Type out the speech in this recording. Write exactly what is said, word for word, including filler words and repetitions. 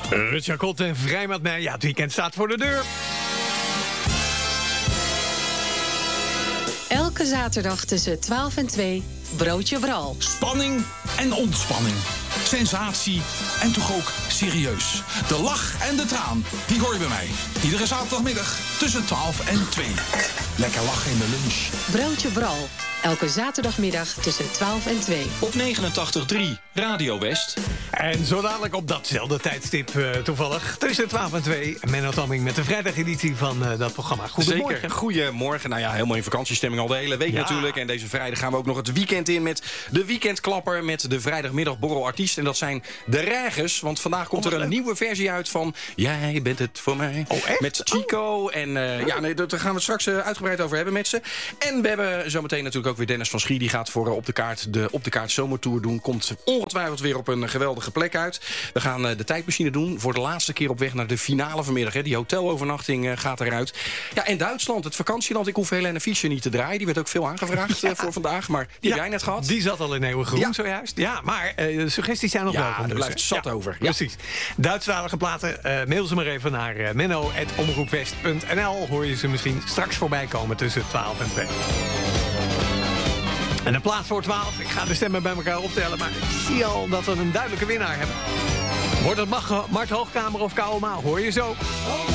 Rutja Kot en Vrij met mij. Ja, het weekend staat voor de deur. Elke zaterdag tussen twaalf en twee, Broodje Bral. Spanning en ontspanning. Sensatie en toch ook serieus. De lach en de traan, die hoor je bij mij. Iedere zaterdagmiddag tussen twaalf en twee. Lekker lachen in de lunch. Broodje Bral. Elke zaterdagmiddag tussen twaalf en twee. Op negenentachtig komma drie Radio West. En zo dadelijk op datzelfde tijdstip uh, toevallig. Tussen twaalf en twee. Menno Tamming met de vrijdageditie van uh, dat programma. Goedemorgen. Zeker, goedemorgen. Nou ja, helemaal in vakantiestemming al de hele week ja. natuurlijk. En deze vrijdag gaan we ook nog het weekend in met de weekendklapper. Met de vrijdagmiddagborrelartiest. En dat zijn de Reigers. Want vandaag komt er een nieuwe versie uit van Jij bent het voor mij. Oh, echt? Met Chico. Oh. En uh, ja, nee, daar gaan we het straks uh, uitgebreid over hebben met ze. En we hebben zometeen natuurlijk ook weer Dennis van Schie. Die gaat voor uh, op de kaart de Op de Kaart Zomertour doen. Komt ongetwijfeld weer op een geweldige plek uit. We gaan uh, de tijdmachine doen. Voor de laatste keer op weg naar de finale vanmiddag. Hè. Die hotelovernachting uh, gaat eruit. Ja, en Duitsland, het vakantieland. Ik hoef Helene Fischer niet te draaien. Die werd ook veel aangevraagd uh, voor vandaag. Maar die ja, heb jij net gehad. Die zat al in Eeuwig Groen ja. zojuist. Ja, maar uh, suggesties zijn nog ja, welkom. Ja, er dus, blijft zat ja, over. Ja. Precies. Duitsstalige platen. Uh, mail ze maar even naar uh, menno apenstaartje omroepwest punt n l. Hoor je ze misschien straks voorbij komen tussen twaalf en twee. En een plaat voor twaalf. Ik ga de stemmen bij elkaar optellen, maar ik zie al dat we een duidelijke winnaar hebben. Wordt het Mart Hoogkamer of Kouwema? Hoor je zo.